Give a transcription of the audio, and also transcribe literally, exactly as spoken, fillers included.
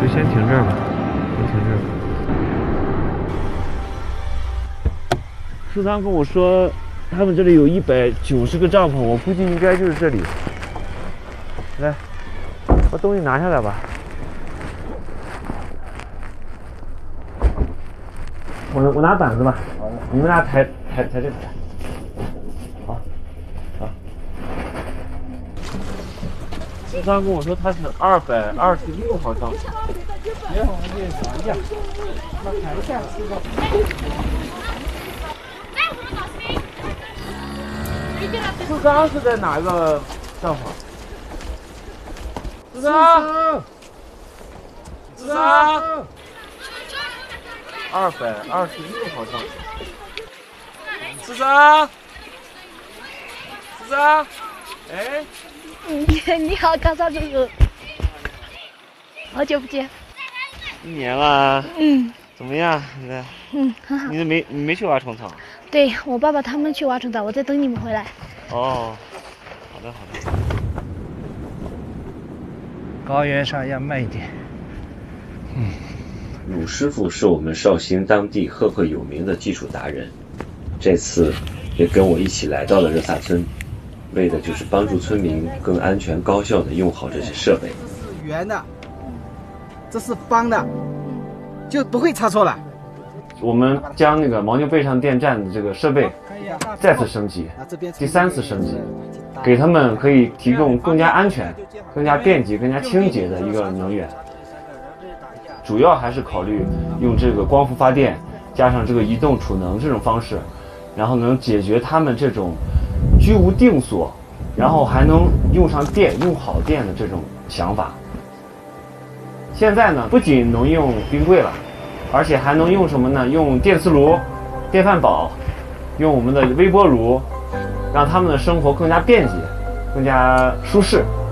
就先停这儿吧，先停这儿吧。食堂跟我说，他们这里有一百九十个帐篷，我估计应该就是这里。来，把东西拿下来吧。我我拿板子吧，你们俩抬抬抬这个。好，好。食堂跟我说他是二百二十六号帐篷。别往这拿一下，那抬一下是吧？四三是在哪个帐篷？四三，四三，二百二十六号帐篷。四三，四三，哎， 你你好，刚上这个，好久不见。 一年了。 嗯。 怎么样？现在？ 嗯，很好。 你没你没去挖虫草？ 对我爸爸他们去挖虫草，我在等你们回来。 哦，好的好的。 高原上要慢一点。 嗯，鲁师傅是我们绍兴当地赫赫有名的技术达人，这次也跟我一起来到了热萨村，为的就是帮助村民更安全高效地用好这些设备。 这是圆的，这是方的，就不会差错了。 我们将那个牦牛背上电站的这个设备再次升级，第三次升级，给他们可以提供更加安全、更加便捷、更加清洁的一个能源。主要还是考虑用这个光伏发电加上这个移动储能这种方式，然后能解决他们这种居无定所，然后还能用上电、用好电的这种想法。现在呢，不仅能用冰柜了，而且还能用什么呢？用电磁炉、电饭煲，用我们的微波炉，让他们的生活更加便捷、更加舒适。